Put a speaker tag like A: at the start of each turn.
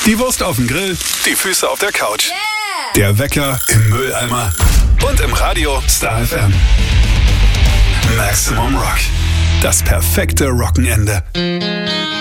A: Die Wurst auf dem Grill, die Füße auf der Couch. Der Wecker im Mülleimer und im Radio Star FM. Maximum Rock. Das perfekte Rockenende.